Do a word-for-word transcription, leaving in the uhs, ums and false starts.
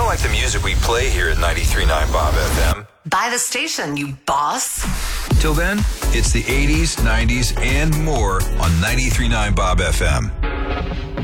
like the music we play here at ninety-three point nine Bob F M. Buy the station, you boss. Till then, it's the eighties, nineties, and more on ninety-three point nine Bob F M.